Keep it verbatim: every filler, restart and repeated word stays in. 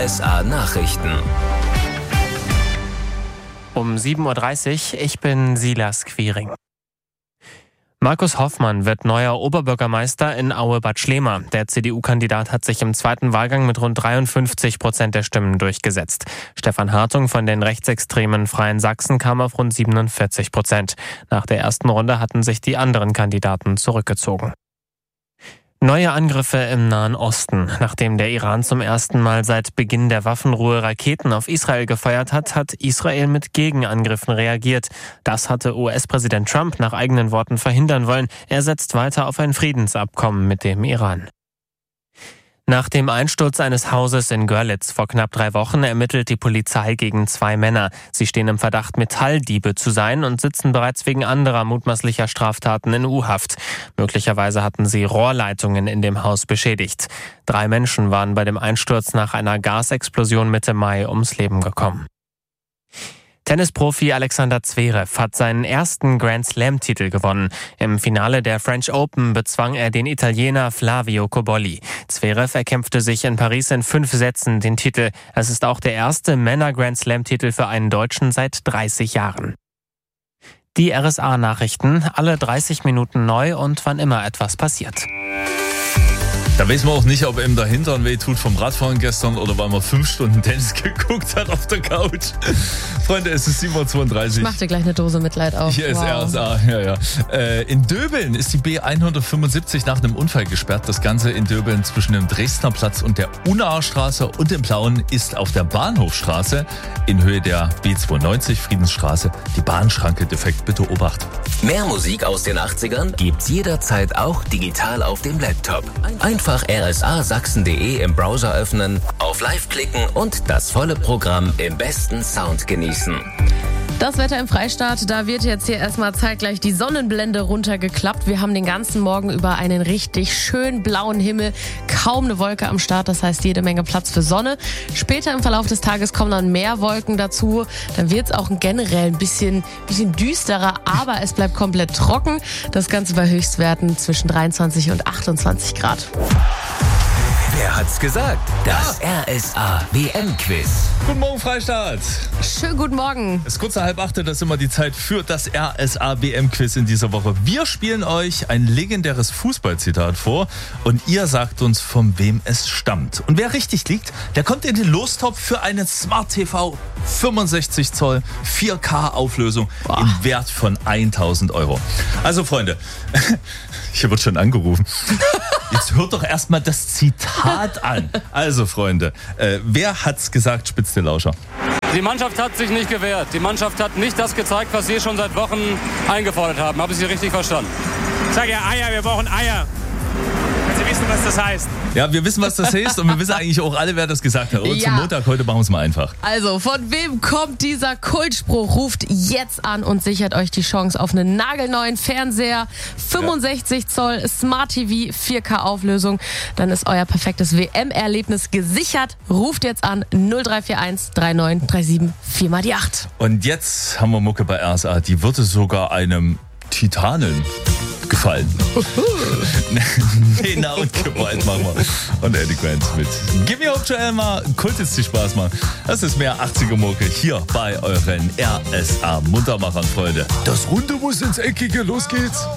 S A Nachrichten. Um sieben Uhr dreißig, ich bin Silas Quiring. Markus Hoffmann wird neuer Oberbürgermeister in Aue-Bad Schlema. Der C D U-Kandidat hat sich im zweiten Wahlgang mit rund dreiundfünfzig Prozent der Stimmen durchgesetzt. Stefan Hartung von den rechtsextremen Freien Sachsen kam auf rund siebenundvierzig Prozent. Nach der ersten Runde hatten sich die anderen Kandidaten zurückgezogen. Neue Angriffe im Nahen Osten. Nachdem der Iran zum ersten Mal seit Beginn der Waffenruhe Raketen auf Israel gefeuert hat, hat Israel mit Gegenangriffen reagiert. Das hatte U S-Präsident Trump nach eigenen Worten verhindern wollen. Er setzt weiter auf ein Friedensabkommen mit dem Iran. Nach dem Einsturz eines Hauses in Görlitz vor knapp drei Wochen ermittelt die Polizei gegen zwei Männer. Sie stehen im Verdacht, Metalldiebe zu sein und sitzen bereits wegen anderer mutmaßlicher Straftaten in U-Haft. Möglicherweise hatten sie Rohrleitungen in dem Haus beschädigt. Drei Menschen waren bei dem Einsturz nach einer Gasexplosion Mitte Mai ums Leben gekommen. Tennisprofi Alexander Zverev hat seinen ersten Grand-Slam-Titel gewonnen. Im Finale der French Open bezwang er den Italiener Flavio Cobolli. Zverev erkämpfte sich in Paris in fünf Sätzen den Titel. Es ist auch der erste Männer-Grand-Slam-Titel für einen Deutschen seit dreißig Jahren. Die R S A-Nachrichten, alle dreißig Minuten neu und wann immer etwas passiert. Da weiß man auch nicht, ob ihm der Hintern weh tut vom Radfahren gestern oder weil man fünf Stunden Tennis geguckt hat auf der Couch. Freunde, es ist sieben Uhr zweiunddreißig. Ich mach dir gleich eine Dose Mitleid auf. Hier ist wow. R S A, ja, ja. Äh, in Döbeln ist die B hundertfünfundsiebzig nach einem Unfall gesperrt. Das Ganze in Döbeln zwischen dem Dresdner Platz und der Unnaer Straße und dem Plauen ist auf der Bahnhofstraße in Höhe der B zweiundneunzig Friedensstraße die Bahnschranke defekt. Bitte Obacht. Mehr Musik aus den achtzigern gibt's jederzeit auch digital auf dem Laptop. Einfach R S A Sachsen punkt de im Browser öffnen, auf Live klicken und das volle Programm im besten Sound genießen. Das Wetter im Freistaat, da wird jetzt hier erstmal zeitgleich die Sonnenblende runtergeklappt. Wir haben den ganzen Morgen über einen richtig schön blauen Himmel, kaum eine Wolke am Start, das heißt jede Menge Platz für Sonne. Später im Verlauf des Tages kommen dann mehr Wolken dazu, dann wird es auch generell ein bisschen, bisschen düsterer, aber es bleibt komplett trocken. Das Ganze bei Höchstwerten zwischen dreiundzwanzig und achtundzwanzig Grad. Wer hat's gesagt? Das R S A W M-Quiz. Guten Morgen, Freistaat. Schönen guten Morgen. Es ist kurz nach halb acht, das ist immer die Zeit für das R S A W M-Quiz in dieser Woche. Wir spielen euch ein legendäres Fußballzitat vor und ihr sagt uns, von wem es stammt. Und wer richtig liegt, der kommt in den Lostopf für einen Smart T V fünfundsechzig Zoll vier K Auflösung Boah. im Wert von tausend Euro. Also Freunde, hier wird schon angerufen. Jetzt hört doch erstmal das Zitat an. Also Freunde, äh, wer hat's gesagt, spitz den Lauscher? Die Mannschaft hat sich nicht gewehrt. Die Mannschaft hat nicht das gezeigt, was wir schon seit Wochen eingefordert haben. Habe ich Sie richtig verstanden? Ich sage ja Eier, wir brauchen Eier. Sie wissen, was das heißt. Ja, wir wissen, was das heißt und wir wissen eigentlich auch alle, wer das gesagt hat. Und ja. zum Montag, heute machen wir es mal einfach. Also, von wem kommt dieser Kultspruch? Ruft jetzt an und sichert euch die Chance auf einen nagelneuen Fernseher, fünfundsechzig Zoll Smart T V, vier K Auflösung. Dann ist euer perfektes W M-Erlebnis gesichert. Ruft jetzt an null drei vier eins drei neun drei sieben vier mal die acht. Und jetzt haben wir Mucke bei R S A. Die würde sogar einem Titanen gefallen. Nena und Gewalt machen wir. Und Eddie Grant mit Give Me Hope, Joelma. Kult jetzt die Spaß machen. Das ist mehr achtziger-Mucke hier bei euren R S A Muntermachern, Freunde. Das Runde muss ins Eckige. Los geht's.